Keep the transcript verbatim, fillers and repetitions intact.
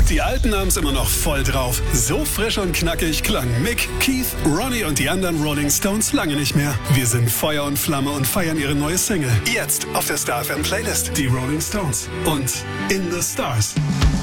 Die Alten haben's immer noch voll drauf. So frisch und knackig klang Mick, Keith, Ronnie und die anderen Rolling Stones lange nicht mehr. Wir sind Feuer und Flamme und feiern ihre neue Single. Jetzt auf der Star F M Playlist. Die Rolling Stones und In the Stars.